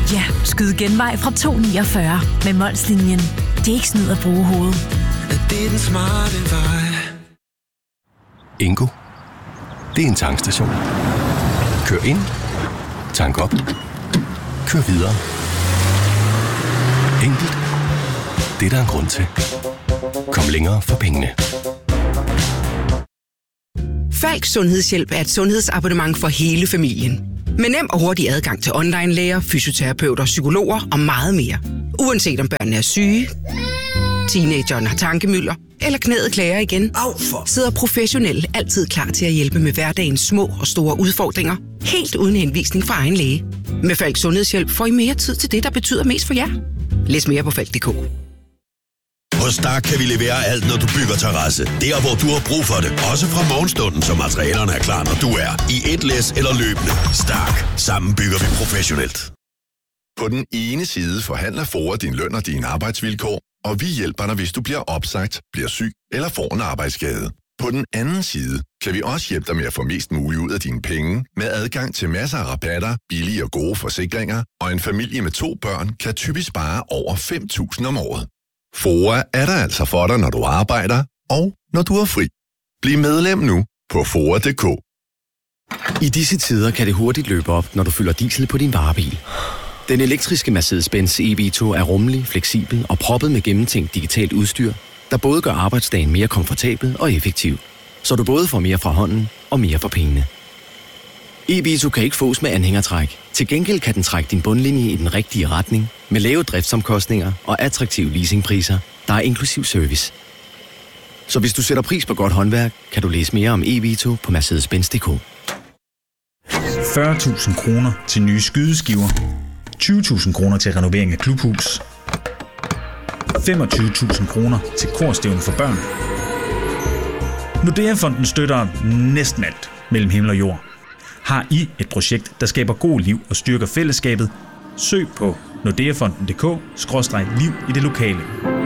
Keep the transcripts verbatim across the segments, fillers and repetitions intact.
Ja, skyd genvej fra to niogfyrre med Mols-linjen. Det er ikke snyd at bruge hovedet. Det er den smarte vej. Ingo. Det er en tankstation. Kør ind. Tank op. Kør videre. Enkelt. Det er der en grund til. Kom længere for pengene. Falk Sundhedshjælp er et sundhedsabonnement for hele familien. Med nem og hurtig adgang til online-læger, fysioterapeuter, psykologer og meget mere. Uanset om børnene er syge, teenageren har tankemylder eller knæet klager igen, Au for. sidder professionelle altid klar til at hjælpe med hverdagens små og store udfordringer, helt uden henvisning fra egen læge. Med Falk Sundhedshjælp får I mere tid til det, der betyder mest for jer. Læs mere på falk punktum d k. Hos Stark kan vi levere alt, når du bygger terrasse. Der, hvor du har brug for det. Også fra morgenstunden, så materialerne er klar, når du er. I et læs eller løbende. Stark. Sammen bygger vi professionelt. På den ene side forhandler FOA din løn og dine arbejdsvilkår, og vi hjælper dig, hvis du bliver opsagt, bliver syg eller får en arbejdsskade. På den anden side kan vi også hjælpe dig med at få mest muligt ud af dine penge, med adgang til masser af rabatter, billige og gode forsikringer, og en familie med to børn kan typisk spare over fem tusind om året. FOA er der altså for dig, når du arbejder, og når du er fri. Bliv medlem nu på F O A punktum d k. I disse tider kan det hurtigt løbe op, når du fylder diesel på din varebil. Den elektriske Mercedes-Benz E V to er rummelig, fleksibel og proppet med gennemtænkt digitalt udstyr, der både gør arbejdsdagen mere komfortabel og effektiv, så du både får mere fra hånden og mere for pengene. E V to kan ikke fås med anhængertræk. Til gengæld kan den trække din bundlinje i den rigtige retning, med lave driftsomkostninger og attraktive leasingpriser, der er inklusiv service. Så hvis du sætter pris på godt håndværk, kan du læse mere om E V to på Mercedes Benz punktum d k. fyrre tusind kroner til nye skydeskiver, tyve tusind kroner til renovering af klubhus, femogtyve tusind kroner til korstævne for børn. Nordea-fonden støtter næsten alt mellem himmel og jord. Har I et projekt, der skaber god liv og styrker fællesskabet? Søg på nordeafonden punktum d k skråstreg liv i det lokale.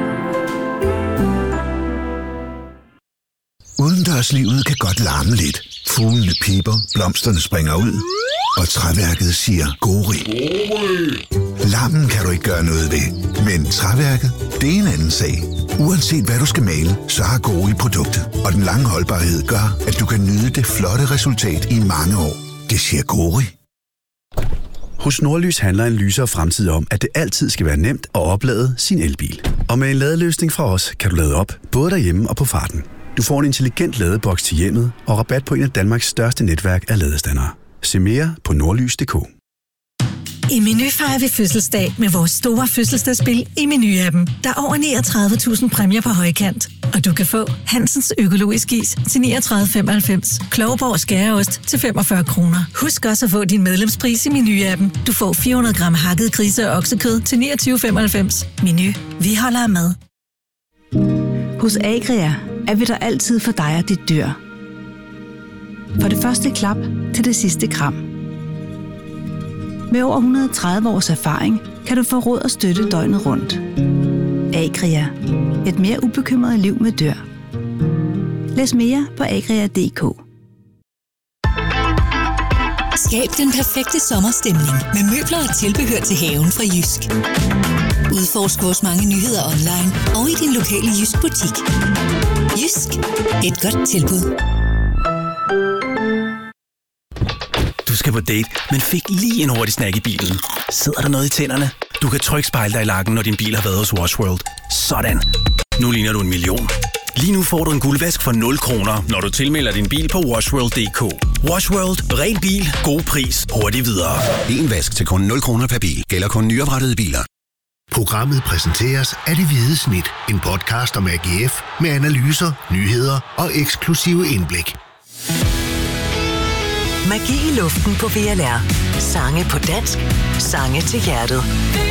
Udendørslivet kan godt larme lidt. Fuglene piper, blomsterne springer ud, og træværket siger gori. Larmen kan du ikke gøre noget ved, men træværket, det er en anden sag. Uanset hvad du skal male, så har Gori produktet, og den lange holdbarhed gør, at du kan nyde det flotte resultat i mange år. Det siger Gori. Hos Nordlys handler en lysere fremtid om, at det altid skal være nemt at oplade sin elbil. Og med en ladeløsning fra os, kan du lade op, både derhjemme og på farten. Du får en intelligent ladeboks til hjemmet og rabat på en af Danmarks største netværk af ladestandere. Se mere på nordlys punktum d k. I Meny fejrer vi fødselsdag med vores store fødselsdagsspil i Meny-appen. Der er over niogtredive tusind præmier på højkant. Og du kan få Hansens økologisk is til niogtredive femoghalvfems, Klovborg skæreost til femogfyrre kroner. Husk også at få din medlemspris i Meny-appen. Du får fire hundrede gram hakket grise- og oksekød til niogtyve femoghalvfems. Meny. Vi holder af mad. Hos Agria er vi der altid for dig og dit dyr. For det første klap til det sidste kram. Med over et hundrede og tredive års erfaring kan du få råd og støtte døgnet rundt. Agria. Et mere ubekymret liv med dyr. Læs mere på agria punktum d k. Skab den perfekte sommerstemning med møbler og tilbehør til haven fra Jysk. Udforsk vores mange nyheder online og i din lokale Jysk butik. Jysk. Et godt tilbud. Du skal på date, men fik lige en hurtig snack i bilen. Sidder der noget i tænderne? Du kan trykke spejle dig i lakken, når din bil har været hos Wash World. Sådan. Nu ligner du en million. Lige nu får du en guldvask for nul kroner, når du tilmelder din bil på washworld punktum d k. Wash World. Ren bil. God pris. Hurtigt videre. En vask til kun nul kroner per bil. Gælder kun nyoprettede biler. Programmet præsenteres af Det Hvide Snit. En podcast om A G F med analyser, nyheder og eksklusive indblik. Magi i luften på V L R. Sange på dansk. Sange til hjertet.